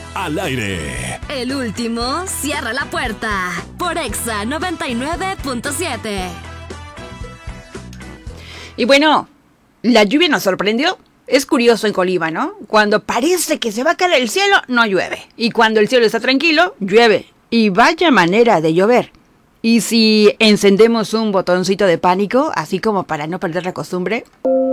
al aire. El último cierra la puerta por Exa 99.7. Y bueno, la lluvia nos sorprendió. Es curioso en Colima, ¿no? Cuando parece que se va a caer el cielo, no llueve. Y cuando el cielo está tranquilo, llueve. Y vaya manera de llover. Y si encendemos un botoncito de pánico, así como para no perder la costumbre.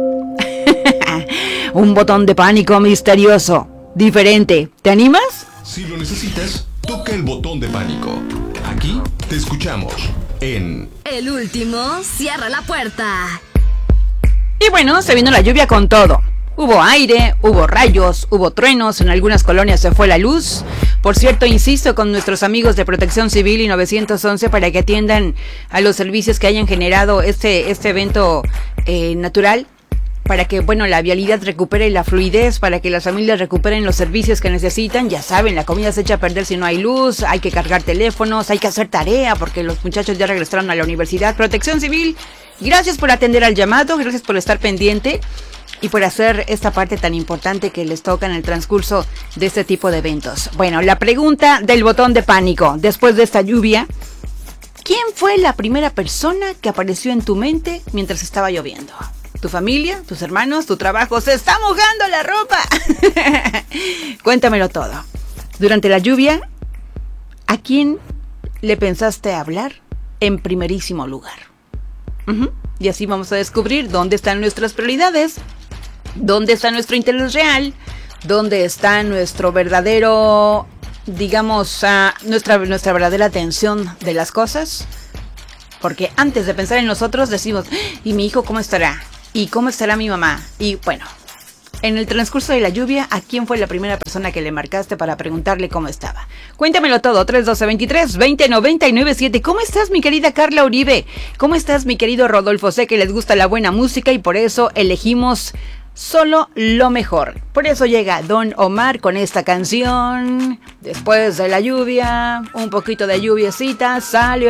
Un botón de pánico misterioso, diferente. ¿Te animas? Si lo necesitas, toca el botón de pánico. Aquí te escuchamos en El último cierra la puerta. Y bueno, se vino la lluvia con todo. Hubo aire, hubo rayos, hubo truenos, en algunas colonias se fue la luz. Por cierto, insisto con nuestros amigos de Protección Civil y 911 para que atiendan a los servicios que hayan generado este evento natural, para que, bueno, la vialidad recupere la fluidez, para que las familias recuperen los servicios que necesitan. Ya saben, la comida se echa a perder si no hay luz, hay que cargar teléfonos, hay que hacer tarea porque los muchachos ya regresaron a la universidad. Protección Civil, gracias por atender al llamado, gracias por estar pendiente y por hacer esta parte tan importante que les toca en el transcurso de este tipo de eventos. Bueno, la pregunta del botón de pánico, después de esta lluvia, ¿quién fue la primera persona que apareció en tu mente mientras estaba lloviendo? ¿Tu familia? ¿Tus hermanos? ¿Tu trabajo? ¡Se está mojando la ropa! Cuéntamelo todo. Durante la lluvia, ¿a quién le pensaste hablar en primerísimo lugar? Y así vamos a descubrir dónde están nuestras prioridades, dónde está nuestro interés real, dónde está nuestro verdadero, digamos, nuestra verdadera atención de las cosas. Porque antes de pensar en nosotros decimos, ¿y mi hijo cómo estará? ¿Y cómo estará mi mamá? Y bueno, en el transcurso de la lluvia, ¿a quién fue la primera persona que le marcaste para preguntarle cómo estaba? Cuéntamelo todo, 312-23-20-997. ¿Cómo estás, mi querida Carla Uribe? ¿Cómo estás, mi querido Rodolfo? Sé que les gusta la buena música y por eso elegimos solo lo mejor. Por eso llega Don Omar con esta canción. Después de la lluvia, un poquito de lluviecita, salió